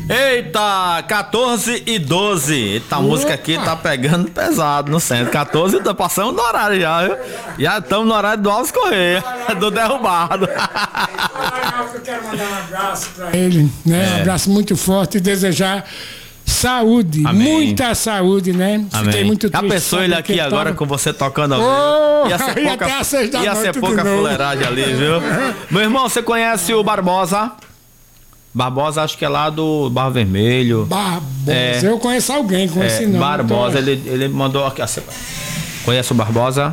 Eita, 14h12. Eita, a música aqui tá pegando pesado no centro. 14 tá passando no horário já, viu? Já estamos no horário do Alves Correia, do derrubado. Eu quero mandar um abraço pra ele, né? Um abraço muito forte e desejar saúde, Amém. Muita saúde, né? Amém. Fiquei muito triste. Já pensou ele aqui agora tava... com você tocando ali? Ia ser pouca fuleiragem ali, viu? Meu irmão, você conhece o Barbosa? Barbosa, acho que é lá do Barro Vermelho. Barbosa, eu conheço alguém com esse nome. Barbosa, ele mandou aqui. Conhece o Barbosa?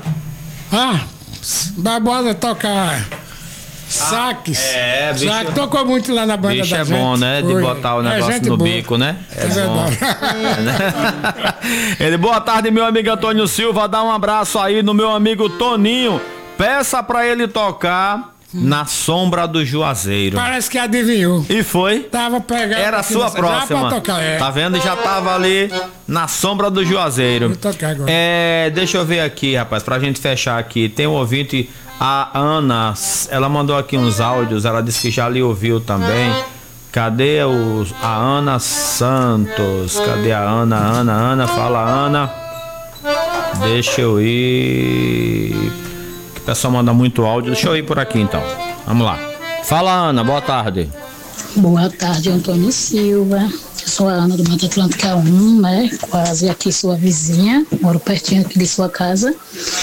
Barbosa toca saques. Bicho. Saque, tocou muito lá na banda Bicho da gente. Bom, né? De botar o negócio no bico, né? É bom. Ele, boa tarde, meu amigo Antônio Silva. Dá um abraço aí no meu amigo Toninho. Peça pra ele tocar Na Sombra do Juazeiro. Parece que adivinhou. E foi. Tava pegando. Era a sua próxima. Tocar, Tá vendo? Já tava ali Na Sombra do Juazeiro. Vou tocar agora. Deixa eu ver aqui, rapaz, pra gente fechar aqui. Tem um ouvinte, a Ana, ela mandou aqui uns áudios, ela disse que já lhe ouviu também. Cadê a Ana Santos? Cadê a Ana? Ana, fala Ana. Deixa eu ir. O pessoal manda muito áudio. Deixa eu ir por aqui então. Vamos lá. Fala, Ana, boa tarde. Boa tarde, Antônio Silva. Eu sou a Ana do Mata Atlântica 1, né? Quase aqui sua vizinha. Moro pertinho aqui de sua casa.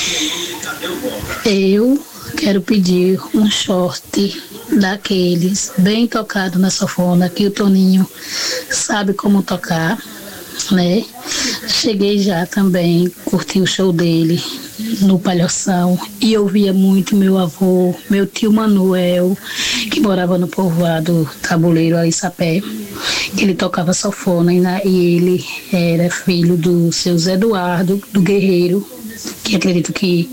Eu quero pedir um short daqueles bem tocado na sanfona, que o Toninho sabe como tocar, né? Cheguei já também, curti o show dele no Palhoção e ouvia muito meu avô, meu tio Manuel, que morava no povoado Tabuleiro, ali em Sapé. Ele tocava sanfona e ele era filho do seu Zé Eduardo, do Guerreiro, que acredito que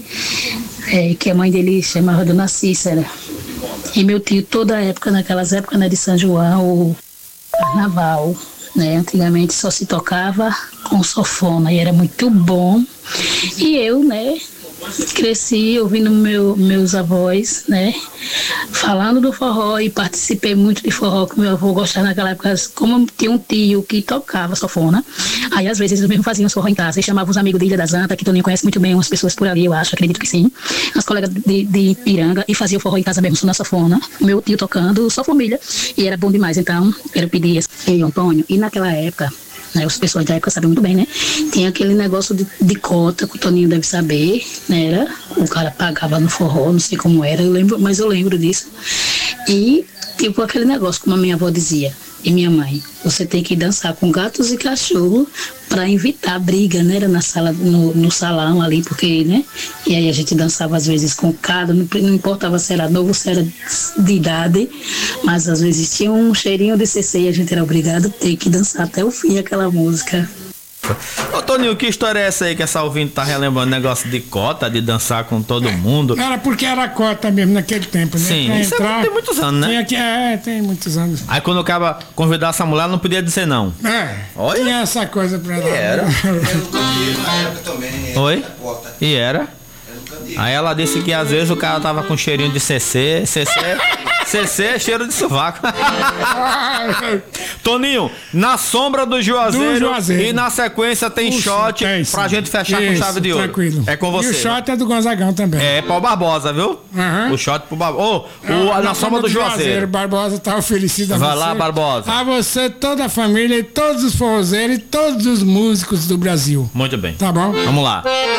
a mãe dele chamava Dona Cícera. E meu tio, toda a época, naquelas épocas, né, de São João, o Carnaval, né, antigamente só se tocava com sanfona e era muito bom. E eu, né, cresci ouvindo meus avós, né, falando do forró e participei muito de forró, que meu avô gostava naquela época. Como tinha um tio que tocava sanfona, aí às vezes eles mesmo faziam forró em casa e chamavam os amigos de Ilha das Antas, que Toninho conhece muito bem, umas pessoas por ali, eu acho, acredito que sim, as colegas de Piranga, e fazia o forró em casa mesmo, na sanfona, meu tio tocando, só família, e era bom demais. Então, quero pedir e Antônio, e naquela época, né, as pessoas da época sabem muito bem, né? Tinha aquele negócio de cota, que o Toninho deve saber, né? Era, o cara pagava no forró, não sei como era, mas eu lembro disso. E, tipo, aquele negócio, como a minha avó dizia, e minha mãe, você tem que dançar com gatos e cachorro para evitar briga, né? Era na sala, no salão ali, porque, né? E aí a gente dançava às vezes com cada, não importava se era novo, se era de idade, mas às vezes tinha um cheirinho de CC e a gente era obrigado a ter que dançar até o fim aquela música. Ô Toninho, que história é essa aí que essa ouvinte tá relembrando? Negócio de cota, de dançar com todo mundo? Era porque era cota mesmo naquele tempo, né? Sim, isso tem muitos anos, né? Tem muitos anos. Aí quando o cara convidar essa mulher, não podia dizer não. Olha. Tinha essa coisa pra ela. Era. Na época também. Oi? E era. Aí ela disse que às vezes o cara tava com cheirinho de CC é cheiro de sovaco. Toninho, Na Sombra do Juazeiro. E na sequência tem shot pra gente fechar com chave de ouro. Tranquilo. É com você. E o shot é do Gonzagão também. É pro Barbosa, viu? O shot pro Barbosa. Na Sombra do Juazeiro. Barbosa tá oferecido a Vai lá, Barbosa. A você, toda a família, e todos os forrozeiros e todos os músicos do Brasil. Muito bem. Tá bom? Vamos lá.